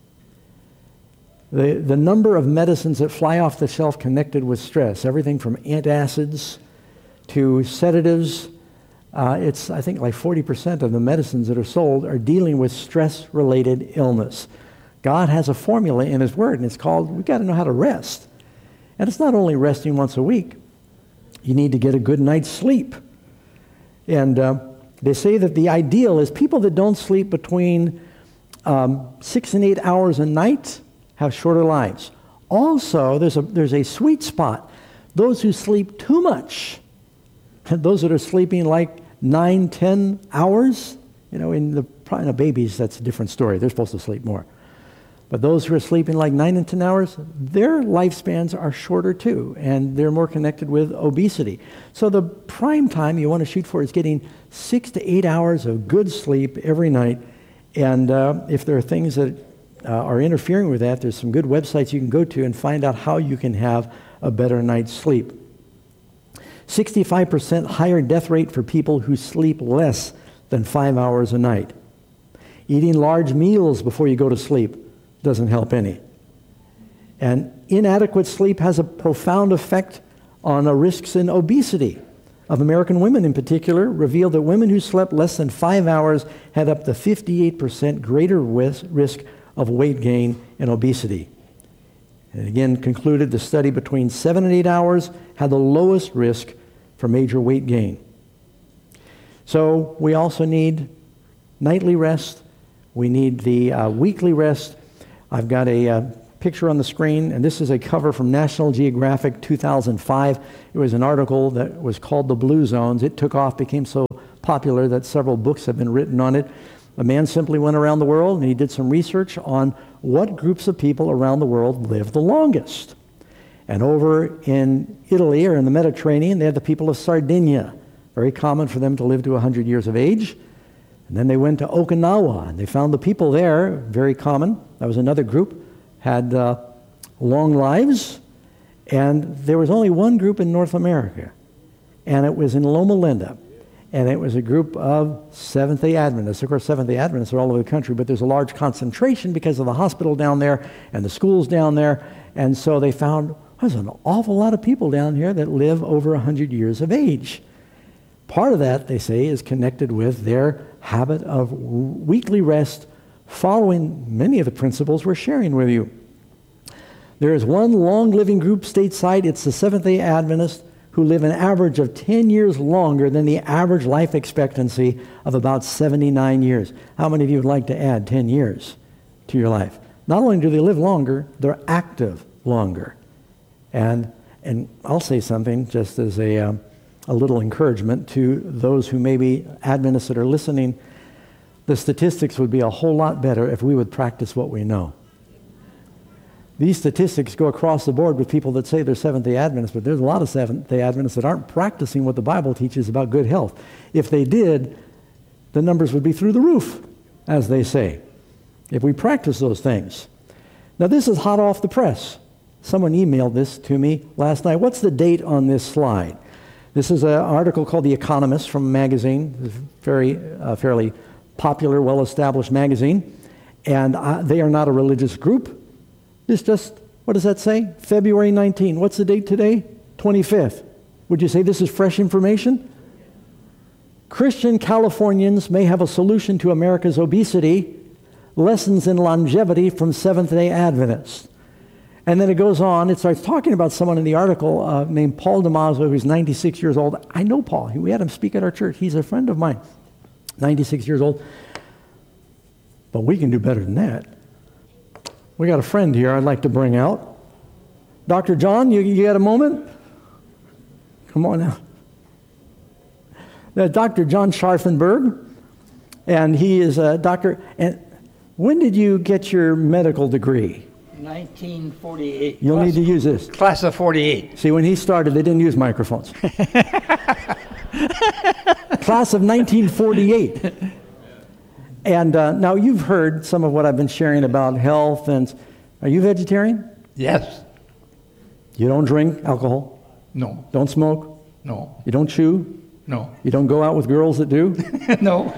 The, the number of medicines that fly off the shelf connected with stress, everything from antacids to sedatives, uh, it's, I think, like forty percent of the medicines that are sold are dealing with stress-related illness. God has a formula in his word, and it's called, we've got to know how to rest. And it's not only resting once a week. You need to get a good night's sleep. And uh, they say that the ideal is people that don't sleep between um, six and eight hours a night have shorter lives. Also, there's a, there's a sweet spot. Those who sleep too much, those that are sleeping like nine, ten hours, you know, in the, in the babies, that's a different story. They're supposed to sleep more. But those who are sleeping like nine and ten hours, their lifespans are shorter too, and they're more connected with obesity. So the prime time you want to shoot for is getting six to eight hours of good sleep every night. And uh, if there are things that uh, are interfering with that, there's some good websites you can go to and find out how you can have a better night's sleep. sixty-five percent higher death rate for people who sleep less than five hours a night. Eating large meals before you go to sleep doesn't help any. And inadequate sleep has a profound effect on the risks in obesity. Of American women in particular, revealed that women who slept less than five hours had up to fifty-eight percent greater risk of weight gain and obesity. And again, concluded the study between seven and eight hours had the lowest risk for major weight gain. So we also need nightly rest. We need the uh, weekly rest. I've got a uh, picture on the screen, and this is a cover from National Geographic two thousand five. It was an article that was called The Blue Zones. It took off, became so popular that several books have been written on it. A man simply went around the world and he did some research on what groups of people around the world live the longest. And over in Italy or in the Mediterranean, they had the people of Sardinia. Very common for them to live to one hundred years of age. And then they went to Okinawa, and they found the people there, very common. That was another group, had uh, long lives. And there was only one group in North America, and it was in Loma Linda. And it was a group of Seventh-day Adventists. Of course, Seventh-day Adventists are all over the country, but there's a large concentration because of the hospital down there and the schools down there. And so they found there's an awful lot of people down here that live over one hundred years of age. Part of that, they say, is connected with their habit of weekly rest, following many of the principles we're sharing with you. There is one long-living group stateside. It's the Seventh-day Adventists, who live an average of ten years longer than the average life expectancy of about seventy-nine years. How many of you would like to add ten years to your life? Not only do they live longer, they're active longer. And and I'll say something just as a, um, a little encouragement to those who may be Adventists that are listening. The statistics would be a whole lot better if we would practice what we know. These statistics go across the board with people that say they're Seventh-day Adventists, but there's a lot of Seventh-day Adventists that aren't practicing what the Bible teaches about good health. If they did, the numbers would be through the roof, as they say, if we practice those things. Now, this is hot off the press. Someone emailed this to me last night. What's the date on this slide? This is an article called The Economist from a magazine, a very uh, fairly popular, well-established magazine, and uh, they are not a religious group. It's just, what does that say? February nineteenth. What's the date today? twenty-fifth. Would you say this is fresh information? Christian Californians may have a solution to America's obesity. Lessons in longevity from Seventh-day Adventists. And then it goes on. It starts talking about someone in the article uh, named Paul DeMazo, who's ninety-six years old. I know Paul. We had him speak at our church. He's a friend of mine. ninety-six years old. But we can do better than that. We got a friend here I'd like to bring out. Doctor John, you, you got a moment? Come on now. Uh, Doctor John Scharfenberg, and he is a doctor. And when did you get your medical degree? nineteen forty-eight. You'll class, need to use this. Class of forty-eight. See, when he started, they didn't use microphones. Class of nineteen forty-eight. And uh, now you've heard some of what I've been sharing about health. And are you vegetarian? Yes. You don't drink alcohol? No. Don't smoke? No. You don't chew? No. You don't go out with girls that do? No.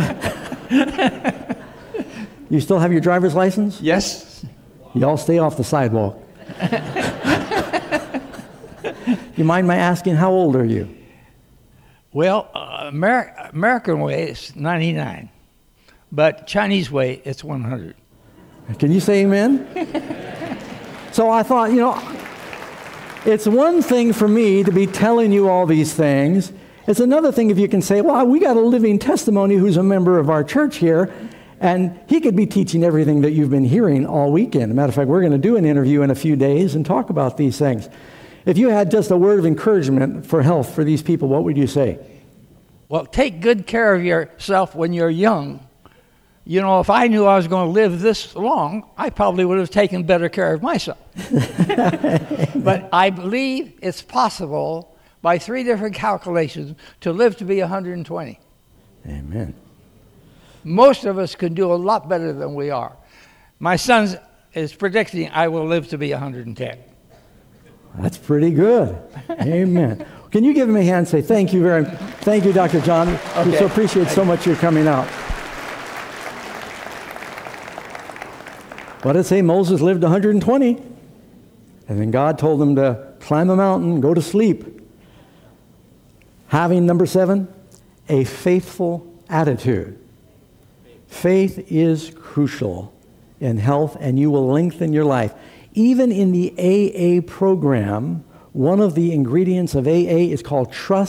You still have your driver's license? Yes. You all stay off the sidewalk. You mind my asking, how old are you? Well, uh, Amer- American way is ninety-nine, but Chinese way it's one hundred. Can you say amen? So I thought, you know, it's one thing for me to be telling you all these things. It's another thing if you can say, well, we got a living testimony who's a member of our church here, and he could be teaching everything that you've been hearing all weekend. As a matter of fact, we're going to do an interview in a few days and talk about these things. If you had just a word of encouragement for health for these people, what would you say? Well, take good care of yourself when you're young. You know, if I knew I was going to live this long, I probably would have taken better care of myself. But I believe it's possible by three different calculations to live to be one hundred twenty. Amen. Most of us can do a lot better than we are. My son is predicting I will live to be one hundred ten. That's pretty good. Amen. Can you give him a hand and say thank you very much? Thank you, Doctor John. Okay. We so appreciate so much your coming out. What did it say? Moses lived one hundred twenty. And then God told him to climb a mountain, go to sleep. Having, number seven, a faithful attitude. Faith is crucial in health, and you will lengthen your life. Even in the A A program, one of the ingredients of A A is called trust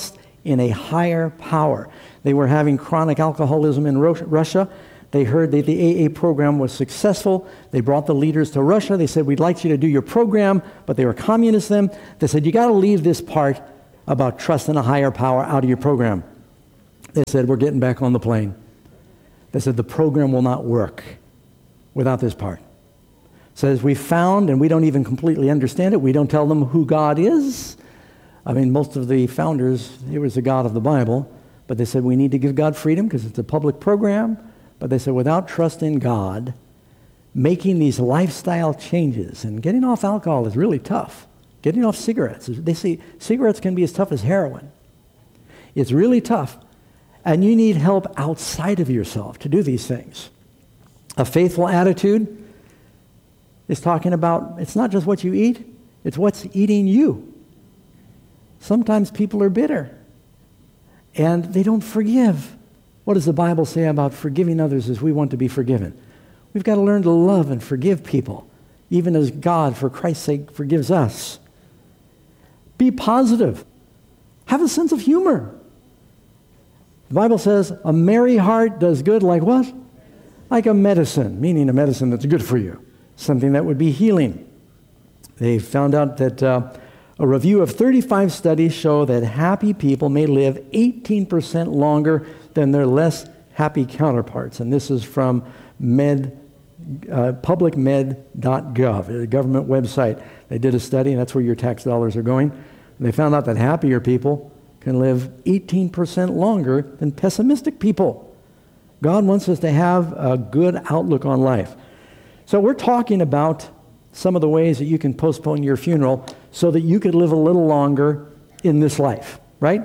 in a higher power. They were having chronic alcoholism in Ro- Russia. They heard that the A A program was successful. They brought the leaders to Russia. They said, we'd like you to do your program, but they were communists then. They said, you got to leave this part about trust in a higher power out of your program. They said, we're getting back on the plane. They said, the program will not work without this part. Says, we found, and we don't even completely understand it, we don't tell them who God is. I mean, most of the founders, it was the God of the Bible, but they said, we need to give God freedom because it's a public program. But they said, without trust in God, making these lifestyle changes and getting off alcohol is really tough. Getting off cigarettes. They say cigarettes can be as tough as heroin. It's really tough. And you need help outside of yourself to do these things. A faithful attitude is talking about, it's not just what you eat, it's what's eating you. Sometimes people are bitter and they don't forgive. What does the Bible say about forgiving others as we want to be forgiven? We've got to learn to love and forgive people, even as God, for Christ's sake, forgives us. Be positive. Have a sense of humor. The Bible says, a merry heart does good like what? Like a medicine, meaning a medicine that's good for you, something that would be healing. They found out that uh, a review of thirty-five studies show that happy people may live eighteen percent longer than their less happy counterparts. And this is from med, uh, public med dot gov, a government website. They did a study, and that's where your tax dollars are going. And they found out that happier people can live eighteen percent longer than pessimistic people. God wants us to have a good outlook on life. So we're talking about some of the ways that you can postpone your funeral so that you could live a little longer in this life, right?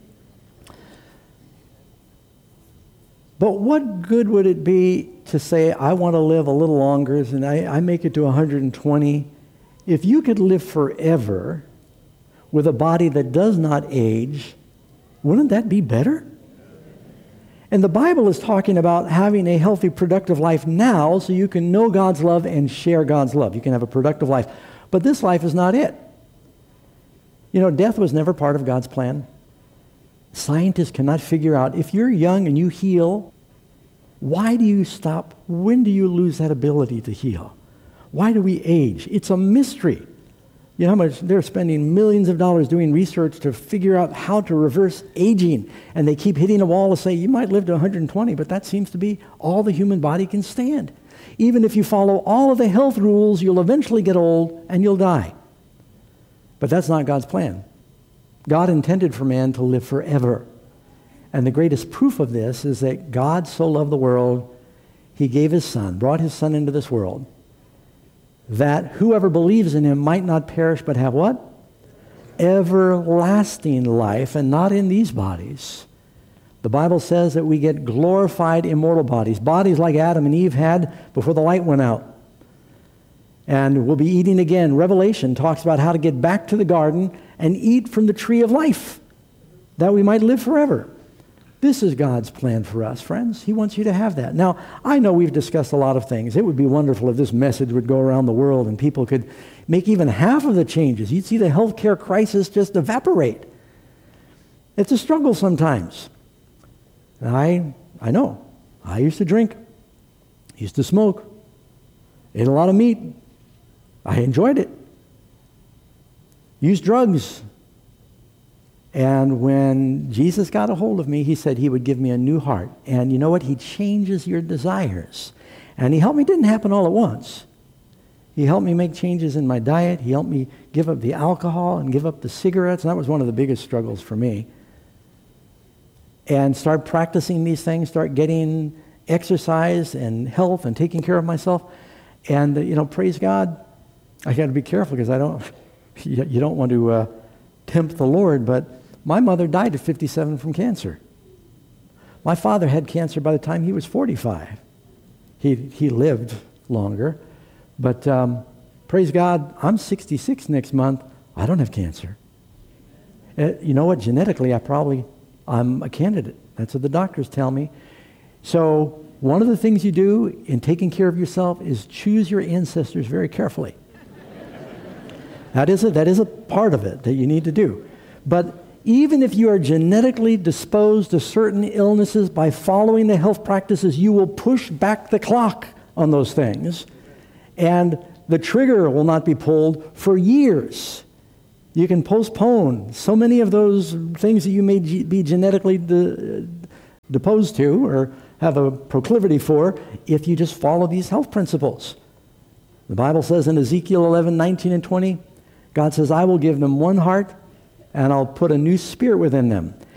But what good would it be to say, I want to live a little longer, and I, I make it to one hundred twenty. If you could live forever with a body that does not age, wouldn't that be better? And the Bible is talking about having a healthy, productive life now so you can know God's love and share God's love. You can have a productive life. But this life is not it. You know, death was never part of God's plan. Scientists cannot figure out, if you're young and you heal, why do you stop? When do you lose that ability to heal? Why do we age? It's a mystery. You know how much they're spending millions of dollars doing research to figure out how to reverse aging. And they keep hitting a wall to say, you might live to one hundred twenty, but that seems to be all the human body can stand. Even if you follow all of the health rules, you'll eventually get old and you'll die. But that's not God's plan. God intended for man to live forever. And the greatest proof of this is that God so loved the world, he gave his son, brought his son into this world, that whoever believes in him might not perish but have what? Everlasting life, and not in these bodies. The Bible says that we get glorified immortal bodies, bodies like Adam and Eve had before the light went out. And we'll be eating again. Revelation talks about how to get back to the garden and eat from the tree of life, that we might live forever. This is God's plan for us, friends. He wants you to have that. Now, I know we've discussed a lot of things. It would be wonderful if this message would go around the world and people could make even half of the changes. You'd see the healthcare crisis just evaporate. It's a struggle sometimes. And I, I know. I used to drink, used to smoke, ate a lot of meat. I enjoyed it. Used drugs. And when Jesus got a hold of me, he said he would give me a new heart. And you know what? He changes your desires. And he helped me. It didn't happen all at once. He helped me make changes in my diet. He helped me give up the alcohol and give up the cigarettes. And that was one of the biggest struggles for me. And start practicing these things, start getting exercise and health and taking care of myself. And, uh, you know, praise God. I got to be careful because I don't, you don't want to uh, tempt the Lord, but my mother died at fifty-seven from cancer. My father had cancer by the time he was forty-five. He he lived longer, but um, praise God, I'm sixty-six next month. I don't have cancer. Uh, you know what? Genetically, I probably, I'm a candidate. That's what the doctors tell me. So one of the things you do in taking care of yourself is choose your ancestors very carefully. That is a, that is a part of it that you need to do. But even if you are genetically disposed to certain illnesses, by following the health practices, you will push back the clock on those things. And the trigger will not be pulled for years. You can postpone so many of those things that you may ge- be genetically de- deposed to or have a proclivity for if you just follow these health principles. The Bible says in Ezekiel eleven, nineteen and twenty, God says, I will give them one heart and I'll put a new spirit within them.